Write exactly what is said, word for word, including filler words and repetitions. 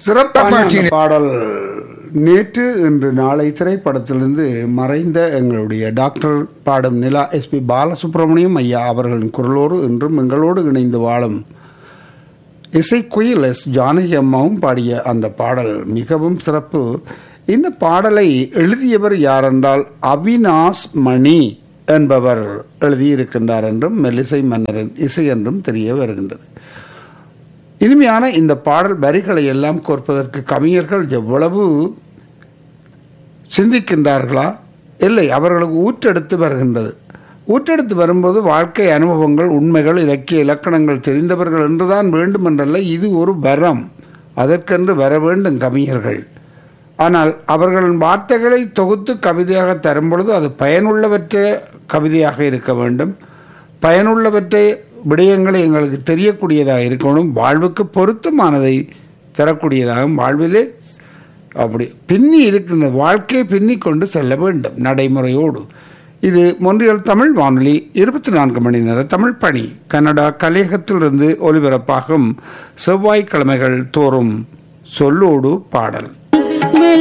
சிறப்பான அந்த பாடல். நேற்று இன்று நாளை திரைப்படத்திலிருந்து மறைந்த எங்களுடைய டாக்டர் பாடும் நிலா எஸ் பி பாலசுப்ரமணியம் ஐயா அவர்களின் குரலோடு இன்றும் எங்களோடு இணைந்து வாழும் இசைக்குயில் எஸ் ஜானகி அம்மாவும் பாடிய அந்த பாடல் மிகவும் சிறப்பு. இந்த பாடலை எழுதியவர் யாரென்றால் அவினாஷ் மணி என்பவர் எழுதியிருக்கின்றார் என்றும் மெல்லிசை மன்னரின் இசை என்றும் தெரிய வருகின்றது. இனிமையான இந்த பாடல் வரிகளை எல்லாம் கோர்ப்பதற்கு கவிஞர்கள் எவ்வளவு சிந்திக்கின்றார்களா? இல்லை, அவர்களுக்கு ஊற்றெடுத்து வருகின்றது. ஊற்றெடுத்து வரும்போது வாழ்க்கை அனுபவங்கள், உண்மைகள், இலக்கிய இலக்கணங்கள் தெரிந்தவர்கள் என்றுதான் வேண்டுமென்றல்ல, இது ஒரு வரம். அதற்கென்று வர வேண்டும் கவிஞர்கள். ஆனால் அவர்களின் வார்த்தைகளை தொகுத்து கவிதையாக தரும் பொழுது அது பயனுள்ளவற்றை கவிதையாக இருக்க வேண்டும். பயனுள்ளவற்றை விடயங்களை எங்களுக்கு தெரியக்கூடியதாக இருக்கணும். வாழ்வுக்கு பொருத்தமானதை தரக்கூடியதாகவும், வாழ்விலே அப்படி பின்னி இருக்கின்ற வாழ்க்கையை பின்னி கொண்டு செல்ல வேண்டும் நடைமுறையோடு. இது மொன்றியல் தமிழ் வானொலி இருபத்தி நான்கு மணி நேர தமிழ் பணி. கனடா கலையகத்திலிருந்து ஒலிபரப்பாகும் செவ்வாய்க்கிழமைகள் தோறும் சொல்லோடு பாடல்.